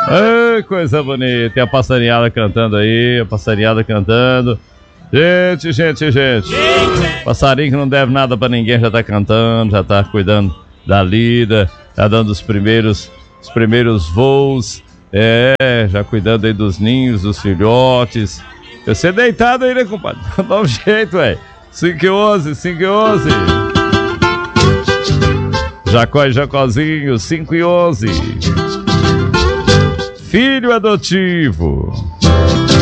Ai, coisa bonita. E a passarinhada cantando aí, a passarinhada cantando. Gente. Passarinho que não deve nada pra ninguém, já tá cantando, já tá cuidando da lida, tá dando os primeiros voos. Já cuidando aí dos ninhos, dos filhotes. Você deitado aí, né, compadre? Dá um jeito, 5:11. Jacó e Jacozinho, 5:11. Filho adotivo.